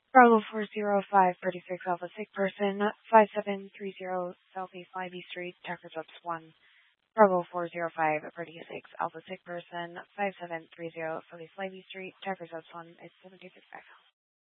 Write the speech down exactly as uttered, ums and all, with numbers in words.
Bravo four zero five thirty six Alpha Sick Person, five seven three zero Southeast Ivy Street, Tucker Jobs one. Bravo four zero five thirty six Alpha Sick Person, five seven three zero Southeast Ivy Street, Tucker Jobs one, it's seventy six five.